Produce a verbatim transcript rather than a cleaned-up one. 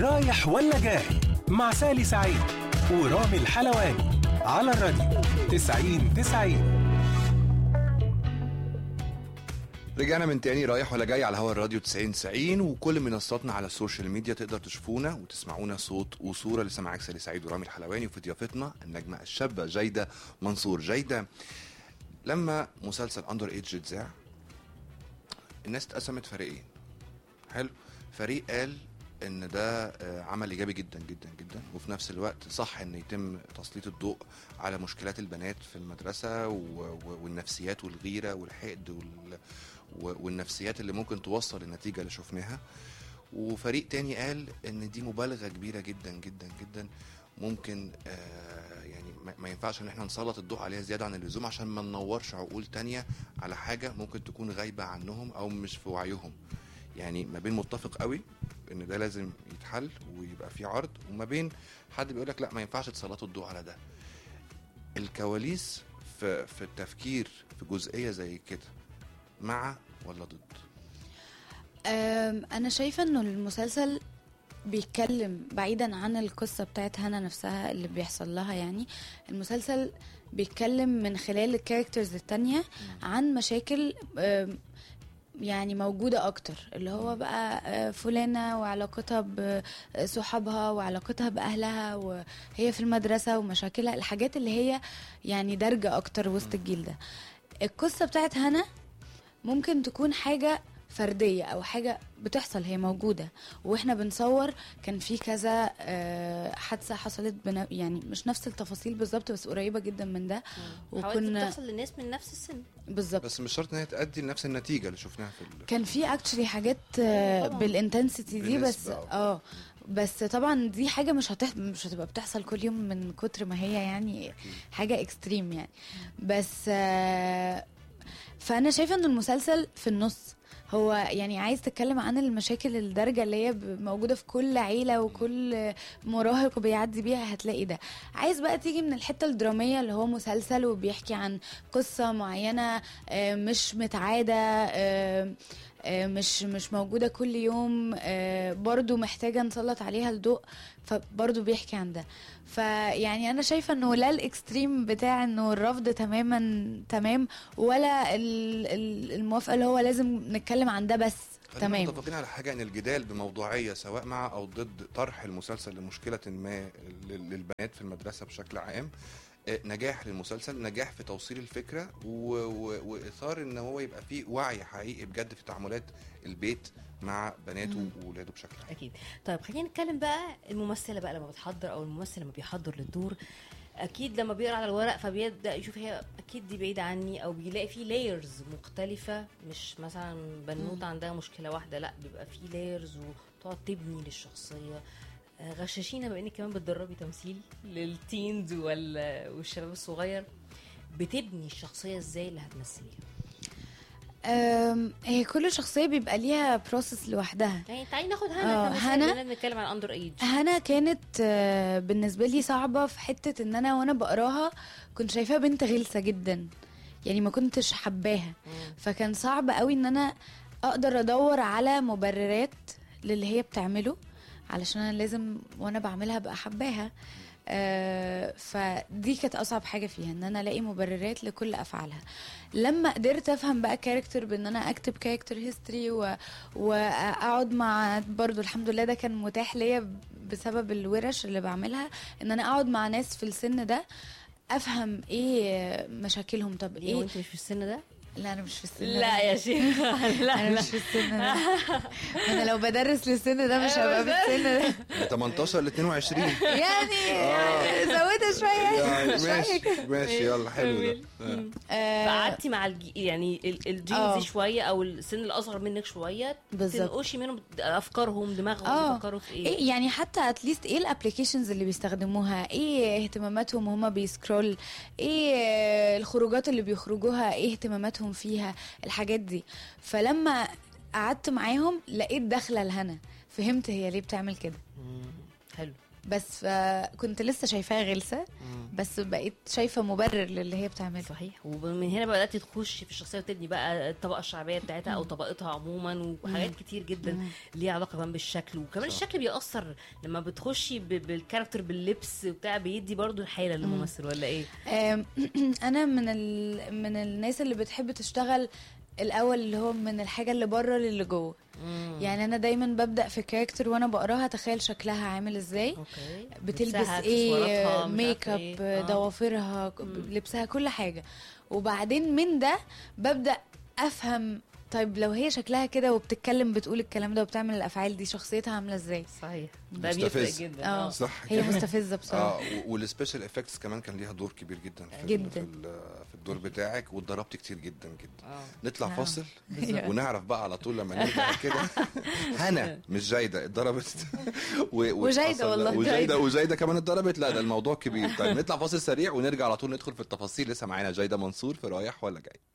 رايح ولا جاي مع سالي سعيد ورامي الحلواني على الراديو تسعين تسعين. رجعنا من تاني رايح ولا جاي على هوا الراديو تسعين تسعين وكل منصاتنا على السوشيال ميديا. تقدر تشوفونا وتسمعونا صوت وصورة. لسه معاك سالي سعيد ورامي الحلواني وفي ضيافتنا النجمة الشابة جيدة منصور. جيدة، لما مسلسل اندر ايدج اتذاع الناس اتقسمت فريقين. حلو، فريق قال ان ده عمل ايجابي جدا جدا جدا، وفي نفس الوقت صح ان يتم تسليط الضوء على مشكلات البنات في المدرسة والنفسيات والغيرة والحقد والنفسيات اللي ممكن توصل النتيجة اللي شفناها. وفريق تاني قال ان دي مبالغة كبيرة جدا جدا جدا، ممكن آه يعني ما ينفعش ان احنا نسلط الضوء عليها زيادة عن اللزوم عشان ما ننورش عقول تانية على حاجة ممكن تكون غايبة عنهم او مش في وعيهم. يعني ما بين متفق قوي ان ده لازم يتحل ويبقى فيه عرض، وما بين حد بيقولك لا ما ينفعش تسلطوا الضوء على ده. الكواليس في, في التفكير في جزئية زي كده مع ولا ضد؟ انا شايفة انه المسلسل بيتكلم بعيدا عن القصة بتاعت هنا نفسها اللي بيحصل لها. يعني المسلسل بيتكلم من خلال الكاركترز التانية عن مشاكل يعني موجودة أكتر، اللي هو بقى فلانة وعلاقتها بصحابها وعلاقتها بأهلها وهي في المدرسة ومشاكلها، الحاجات اللي هي يعني درجة أكتر وسط الجيل ده. القصة بتاعت هنا ممكن تكون حاجة فردية أو حاجة بتحصل هي موجودة وإحنا بنصور كان في كذا حادثة حصلت بنا يعني مش نفس التفاصيل بالظبط بس قريبة جدا من ده، وكنا بتحصل للناس من نفس السن بالظبط، بس مش شرط إن هي تؤدي لنفس النتيجة اللي شفناها في ال... كان في اكشلي حاجات بالانتنسيتي دي بس اه بس طبعا دي حاجة مش هتح... مش هتبقى بتحصل كل يوم من كتر ما هي يعني حاجة اكستريم يعني. بس آه فأنا شايفة ان المسلسل في النص هو يعني عايز تتكلم عن المشاكل الدرجة اللي هي موجودة في كل عيلة وكل مراهق بيعدي بيها هتلاقي ده. عايز بقى تيجي من الحتة الدرامية اللي هو مسلسل وبيحكي عن قصة معينة مش متعادة مش مش موجودة كل يوم، برضو محتاجة نسلط عليها الضوء، فبرضو بيحكي عن ده. فيعني أنا شايفة أنه لا الإكستريم بتاع أنه الرفض تماما تمام ولا الموافقة اللي هو لازم نتكلم عن ده بس تمام. متفقين على حاجة أن الجدال بموضوعية سواء مع أو ضد طرح المسلسل لمشكلة ما للبنات في المدرسة بشكل عام، نجاح للمسلسل، نجاح في توصيل الفكرة وإثار ان هو يبقى فيه وعي حقيقي بجد في تعاملات البيت مع بناته وولاده بشكل عام. اكيد. طيب خلينا نتكلم بقى الممثلة بقى لما بتحضر او الممثل لما بيحضر للدور، اكيد لما بيقرأ على الورق فبيبدأ يشوف هي اكيد دي بعيدة عني او بيلاقي فيه لايرز مختلفة، مش مثلا بنوتة عندها مشكلة واحدة، لا بيبقى فيه لايرز وتقعد تبني للشخصية. غشاشينا بما انك كمان بتدربي تمثيل للتينز والشباب الصغير، بتبني الشخصيه ازاي اللي هتمثليها؟ هي كل شخصيه بيبقى ليها بروسس لوحدها. يعني تعالي ناخد هنا هنا نتكلم عن اندر ايج. هنا كانت بالنسبه لي صعبه في حته ان انا وانا بقراها كنت شايفاها بنت غلسه جدا، يعني ما كنتش حباها، فكان صعب قوي ان انا اقدر ادور على مبررات للي هي بتعمله علشان انا لازم وانا بعملها بقى حباها. آه فدي كانت اصعب حاجه فيها ان انا الاقي مبررات لكل افعالها. لما قدرت افهم بقى كاركتر بان انا اكتب كاركتر هيستوري واقعد مع، برضو الحمد لله ده كان متاح ليا بسبب الورش اللي بعملها، ان انا اقعد مع ناس في السن ده افهم ايه مشاكلهم. طب ايه وانت مش في السن ده؟ لا انا مش في السن لا يا شيخ لا انا مش في السن ده. انا لو بدرس للسن ده مش هبقى في السن ده. تمنتاشر ل اتنين وعشرين يعني زودها شويه. ماشي ماشي يلا حلو ده. فقعدتي مع الجي يعني الجينز شويه او السن الاصغر منك شويه تنقشي منهم افكارهم دماغهم بيفكروا في ايه. ايه يعني حتى اتليست ايه الابلكيشنز اللي بيستخدموها، ايه اهتماماتهم وهما بيسكرول، ايه الخروجات اللي بيخرجوها، ايه اهتماماتهم فيها، الحاجات دي. فلما قعدت معاهم لقيت داخله لهنا، فهمت هي ليه بتعمل كده. حلو. بس كنت لسه شايفاها غلسه بس بقيت شايفه مبرر للي هي بتعمله. صحيح. ومن هنا بقى بدات تخش في الشخصيه وتبني بقى الطبقه الشعبيه بتاعتها او طبقتها عموما، وحاجات كتير جدا ليها علاقه كمان بالشكل، وكمان صح. الشكل بيأثر لما بتخشي بالكاركتر باللبس بتاع، بيدي برضو الحاله للممثل ولا ايه؟ انا من ال... من الناس اللي بتحب تشتغل الاول اللي هو من الحاجه اللي بره للي جوه. يعني انا دايما ببدا في كاركتر وانا بقراها تخيل شكلها عامل ازاي، أوكي. بتلبس ايه، ميك اب، إيه؟ ضوافرها، لبسها، كل حاجه. وبعدين من ده ببدا افهم طيب لو هي شكلها كده وبتتكلم بتقول الكلام ده وبتعمل الافعال دي، شخصيتها عامله ازاي؟ صحيح. ده بيفرق جدا. اه صح. هي مستفزه بصراحه. اه والسبيشال افكتس كمان كان ليها دور كبير جدا في جدا في, في الدور بتاعك، واتضربت كتير جدا جدا. آه. نطلع آه. فاصل ونعرف بقى على طول لما نرجع كده. هنا مش جايده اتضربت وجايده والله وجايده وجايده كمان اتضربت. لا ده الموضوع كبير. طيب نطلع فاصل سريع ونرجع على طول ندخل في التفاصيل. لسه معانا جايده منصور في رايح ولا جاي.